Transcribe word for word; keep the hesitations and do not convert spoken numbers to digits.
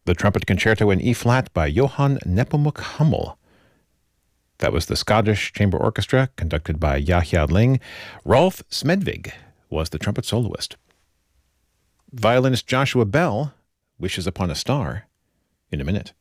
the Trumpet Concerto in E-flat by Johann Nepomuk Hummel. That was the Scottish Chamber Orchestra, conducted by Yahya Ling. Rolf Smedvig was the trumpet soloist. Violinist Joshua Bell, Wishes Upon a Star, in a minute.